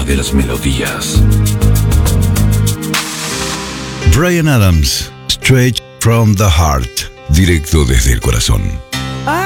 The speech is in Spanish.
alma de las melodías. Bryan Adams, Straight from the Heart, directo desde el corazón.